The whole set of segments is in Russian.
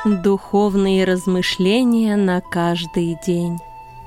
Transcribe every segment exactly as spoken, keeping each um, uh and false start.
Духовные размышления на каждый день.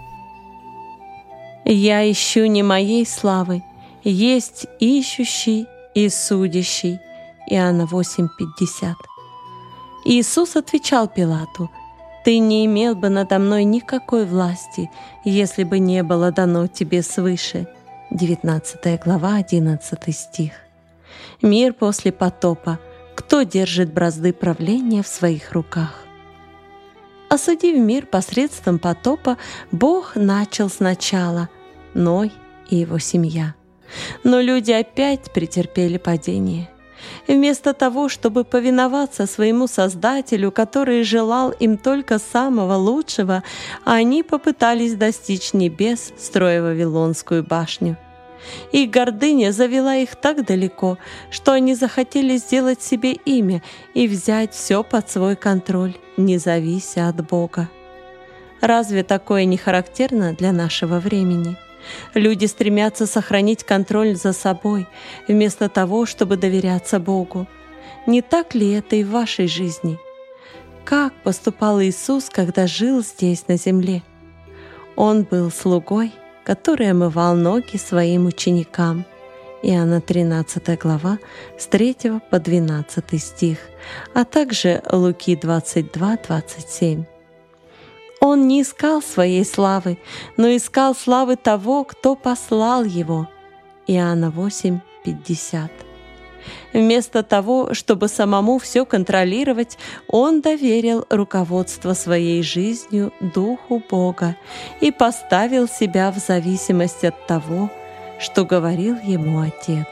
«Я ищу не моей славы, есть ищущий и судящий». Иоанна восемь пятьдесят. Иисус отвечал Пилату: «Ты не имел бы надо мной никакой власти, если бы не было дано тебе свыше». девятнадцатая глава, одиннадцатый стих. Мир после потопа. Кто держит бразды правления в своих руках? Осудив мир посредством потопа, Бог начал сначала — Ной и его семья. Но люди опять претерпели падение. Вместо того, чтобы повиноваться своему Создателю, который желал им только самого лучшего, они попытались достичь небес, строя Вавилонскую башню. Их гордыня завела их так далеко, что они захотели сделать себе имя и взять все под свой контроль, не завися от Бога. Разве такое не характерно для нашего времени? Люди стремятся сохранить контроль за собой, вместо того, чтобы доверяться Богу. Не так ли это и в вашей жизни? Как поступал Иисус, когда жил здесь, на земле? Он был слугой, который омывал ноги своим ученикам. Иоанна тринадцатая глава, с третьего по двенадцатый стих, а также Луки двадцать два двадцать семь. Он не искал своей славы, но искал славы того, кто послал его. Иоанна восемь пятьдесят. Вместо того, чтобы самому все контролировать, он доверил руководство своей жизнью Духу Бога и поставил себя в зависимость от того, что говорил ему Отец.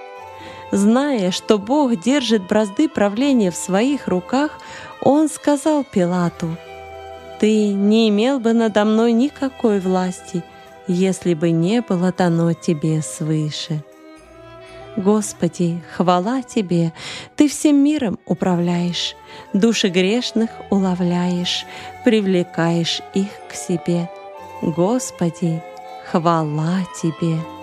Зная, что Бог держит бразды правления в своих руках, он сказал Пилату: «Ты не имел бы надо мной никакой власти, если бы не было дано тебе свыше». Господи, хвала Тебе, Ты всем миром управляешь, души грешных уловляешь, привлекаешь их к себе. Господи, хвала Тебе.